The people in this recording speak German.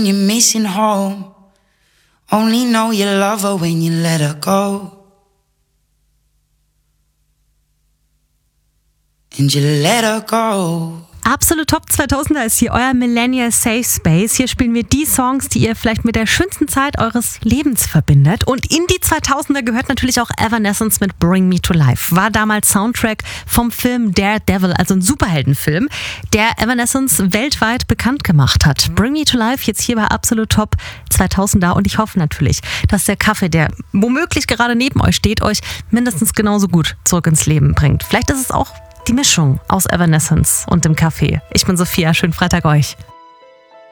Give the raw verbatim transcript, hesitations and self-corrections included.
when you're missing home. Only know you love her when you let her go. And you let her go. Absolut Top zweitausender ist hier euer Millennial Safe Space. Hier spielen wir die Songs, die ihr vielleicht mit der schönsten Zeit eures Lebens verbindet. Und in die zweitausender gehört natürlich auch Evanescence mit Bring Me to Life. War damals Soundtrack vom Film Daredevil, also ein Superheldenfilm, der Evanescence weltweit bekannt gemacht hat. Bring Me to Life jetzt hier bei Absolut Top zweitausender. Und ich hoffe natürlich, dass der Kaffee, der womöglich gerade neben euch steht, euch mindestens genauso gut zurück ins Leben bringt. Vielleicht ist es auch die Mischung aus Evanescence und dem Kaffee. Ich bin Sophia, schönen Freitag euch.